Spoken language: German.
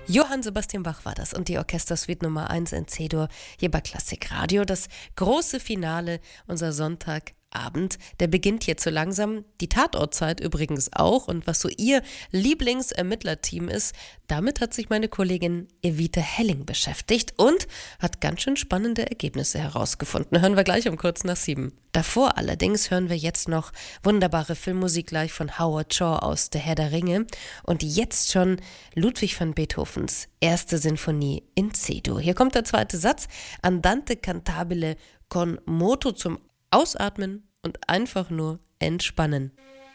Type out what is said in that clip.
Johann Sebastian Bach war das und die Orchestersuite Nummer 1 in C-Dur hier bei Klassikradio. Das große Finale, unser Sonntagabend, der beginnt jetzt so langsam. Die Tatortzeit übrigens auch. Und was so ihr Lieblingsermittlerteam ist, damit hat sich meine Kollegin Evita Helling beschäftigt und hat ganz schön spannende Ergebnisse herausgefunden. Hören wir gleich um kurz nach 7. Davor allerdings hören wir jetzt noch wunderbare Filmmusik gleich von Howard Shore aus Der Herr der Ringe und jetzt schon Ludwig van Beethovens erste Sinfonie in C-Dur. Hier kommt der zweite Satz, Andante cantabile con moto zum Ausatmen und einfach nur entspannen.